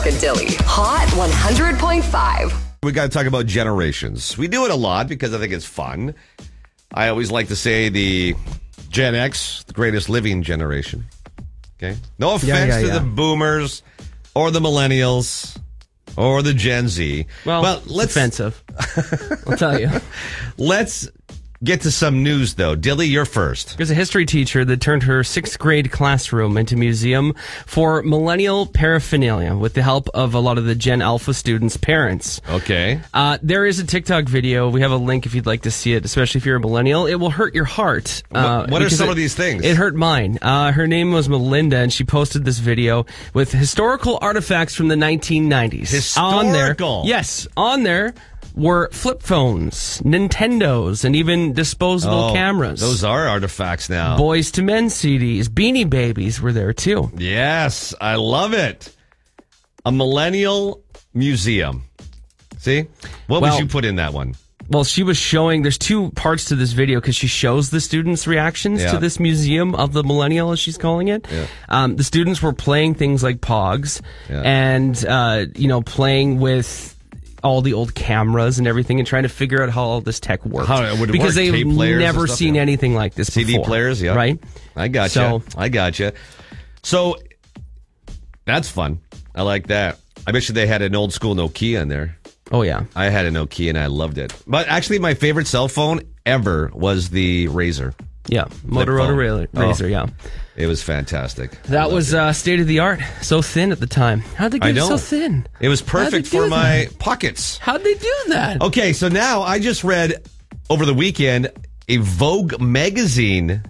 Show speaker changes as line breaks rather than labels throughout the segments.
and Dilly. Hot 100.5.
We got to talk about generations. We do it a lot because I think it's fun. I always like to say the Gen X, the greatest living generation. Okay? No offense to the boomers or the millennials or the Gen Z.
Well,
let's
offensive. I'll tell you.
Let's get to some news, though. Dilly, you're first.
There's a history teacher that turned her 6th grade classroom into a museum for millennial paraphernalia with the help of a lot of the Gen Alpha students' parents.
Okay.
There is a TikTok video. We have a link if you'd like to see it, especially if you're a millennial. It will hurt your heart.
What are some of these things?
It hurt mine. Her name was Melinda, and she posted this video with historical artifacts from the 1990s.
Historical?
On there were flip phones, Nintendos, and even disposable cameras.
Those are artifacts now.
Boys to Men CDs, Beanie Babies were there too.
Yes, I love it. A millennial museum. See? What would you put in that one?
Well, she was showing, there's two parts to this video because she shows the students' reactions to this museum of the millennial, as she's calling it. Yeah. The students were playing things like Pogs and, playing with all the old cameras and everything and trying to figure out how all this tech works.
How it would
because
work.
they've never seen anything like this
CD
before.
players, yeah.
Right?
I gotcha. So, that's fun. I like that. I bet you they had an old school Nokia in there.
Oh, yeah.
I had a Nokia and I loved it. But actually, my favorite cell phone ever was the Razr.
Yeah, Motorola Razr, yeah.
It was fantastic.
That was state of the art. So thin at the time. How'd they get it so thin?
It was perfect for my pockets.
How'd they do that?
Okay, so now I just read over the weekend a Vogue magazine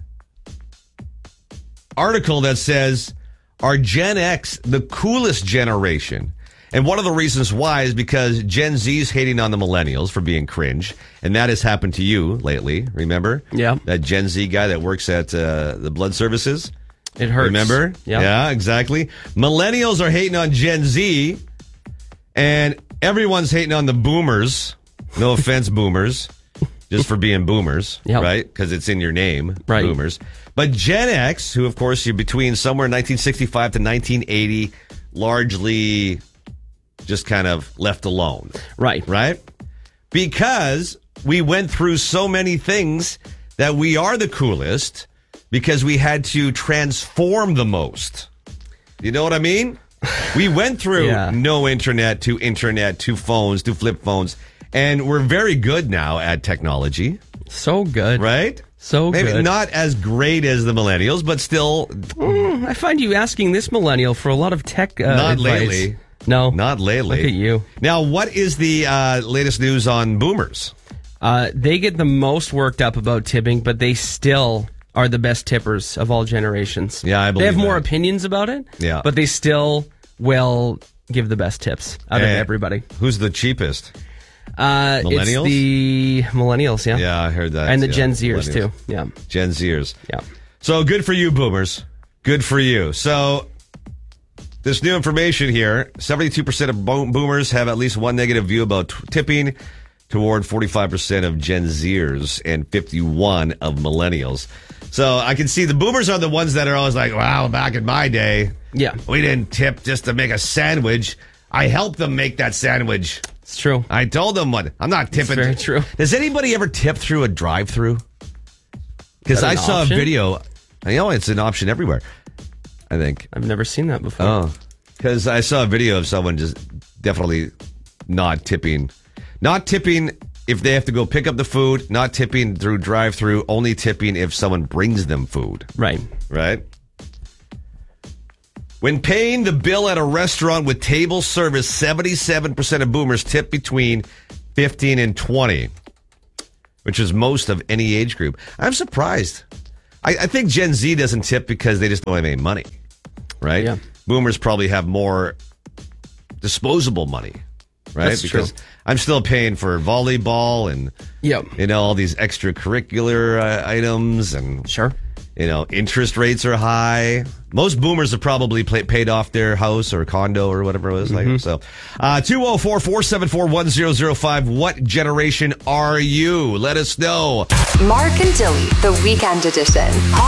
article that says, "Are Gen X the coolest generation?" And one of the reasons why is because Gen Z's hating on the millennials for being cringe. And that has happened to you lately, remember?
Yeah.
That Gen Z guy that works at the blood services.
It hurts.
Remember? Yeah, exactly. Millennials are hating on Gen Z. And everyone's hating on the boomers. No offense, boomers. Just for being boomers, right? Because it's in your name, boomers. But Gen X, who, of course, you're between somewhere 1965 to 1980, largely just kind of left alone. Right? Because we went through so many things that we are the coolest because we had to transform the most. You know what I mean? We went through no internet to phones, to flip phones, and we're very good now at technology.
So good.
Right?
So good.
Maybe not as great as the millennials, but still.
I find you asking this millennial for a lot of tech
Not
advice.
lately.
No.
Not lately.
Look at you.
Now, what is the latest news on boomers?
They get the most worked up about tipping, but they still are the best tippers of all generations.
Yeah, I believe
they have more
that.
opinions about it,
but
they still will give the best tips out of everybody.
Who's the cheapest?
Millennials? It's the millennials, yeah.
Yeah, I heard that.
And the Gen Zers, too. Yeah.
Gen Zers.
Yeah.
So good for you, boomers. Good for you. So this new information here, 72% of boomers have at least one negative view about tipping, toward 45% of Gen Zers and 51% of millennials. So I can see the boomers are the ones that are always like, wow, back in my day, we didn't tip just to make a sandwich. I helped them make that sandwich.
It's true.
I told them what. I'm not tipping.
It's very true.
Does anybody ever tip through a drive-through? Because I saw a video. I know it's an option everywhere, I think.
I've never seen that before.
Oh, because I saw a video of someone just definitely not tipping. Not tipping if they have to go pick up the food, not tipping through drive-through, only tipping if someone brings them food.
Right.
When paying the bill at a restaurant with table service, 77% of boomers tip between 15 and 20, which is most of any age group. I'm surprised. I think Gen Z doesn't tip because they just don't have any money, right? Yeah. Boomers probably have more disposable money, right?
That's
because
true.
I'm still paying for volleyball and all these extracurricular items and interest rates are high. Most boomers have probably paid off their house or condo or whatever it was like. So, 204-474-1005. What generation are you? Let us know.
Mark and Dilly, the weekend edition.